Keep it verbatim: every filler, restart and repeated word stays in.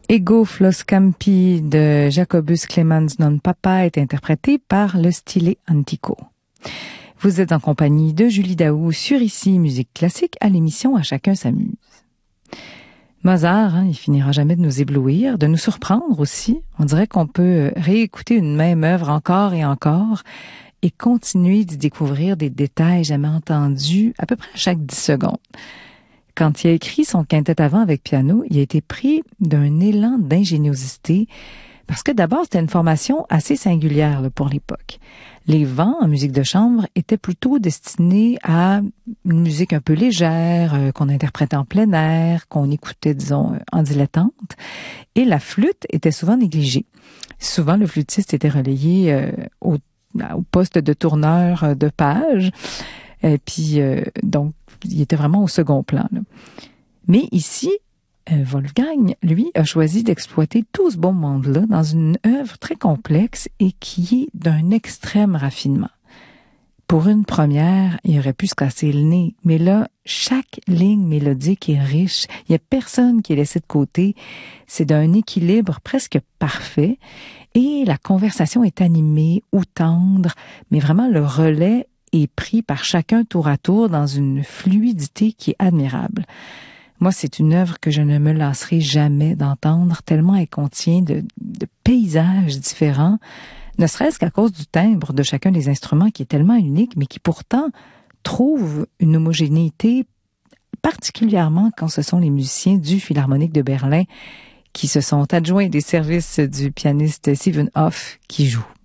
Ego Flos Campi de Jacobus Clemens non Papa est interprété par le Stile Antico. Vous êtes en compagnie de Julie Daou sur Ici Musique Classique à l'émission À chacun s'amuse. Mozart, hein, il finira jamais de nous éblouir, de nous surprendre aussi. On dirait qu'on peut réécouter une même œuvre encore et encore et continuer d'y découvrir des détails jamais entendus à peu près à chaque dix secondes. Quand il a écrit son quintet avant avec piano, il a été pris d'un élan d'ingéniosité parce que d'abord, c'était une formation assez singulière là, pour l'époque. Les vents en musique de chambre étaient plutôt destinés à une musique un peu légère, euh, qu'on interprétait en plein air, qu'on écoutait, disons, en dilettante. Et la flûte était souvent négligée. Souvent, le flûtiste était relayé euh, au, au poste de tourneur de page. Et puis, euh, donc, il était vraiment au second plan, là. Mais ici, euh, Wolfgang, lui, a choisi d'exploiter tout ce beau monde-là dans une œuvre très complexe et qui est d'un extrême raffinement. Pour une première, il aurait pu se casser le nez, mais là, chaque ligne mélodique est riche. Il n'y a personne qui est laissé de côté. C'est d'un équilibre presque parfait et la conversation est animée ou tendre, mais vraiment le relais est pris par chacun tour à tour dans une fluidité qui est admirable. Moi, c'est une œuvre que je ne me lasserai jamais d'entendre, tellement elle contient de, de paysages différents, ne serait-ce qu'à cause du timbre de chacun des instruments qui est tellement unique, mais qui pourtant trouve une homogénéité, particulièrement quand ce sont les musiciens du Philharmonique de Berlin qui se sont adjoints des services du pianiste Stephen Hoff qui joue.